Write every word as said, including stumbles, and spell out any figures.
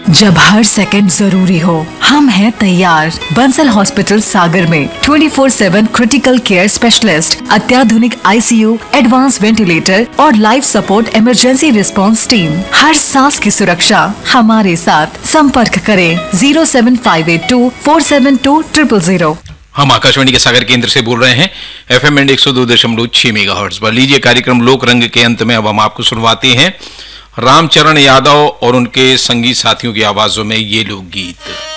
जब हर सेकंड जरूरी हो, हम हैं तैयार। बंसल हॉस्पिटल सागर में चौबीस सात क्रिटिकल केयर स्पेशलिस्ट, अत्याधुनिक आईसीयू, एडवांस वेंटिलेटर और life support emergency response team. हर सांस की सुरक्षा हमारे साथ। संपर्क करें zero seven five eight to four seven to triple zero. हम आकाशवाणी के सागर केंद्र से बोल रहे हैं, एफएम एंड एक सौ दो दशमलव छह मेगाहर्ट्ज पर। लीजिए कार्यक्रम लोक रंग के अंत में अब हम आपको सुनवाते हैं रामचरण यादव और उनके संगीत साथियों की आवाजों में ये लोकगीत।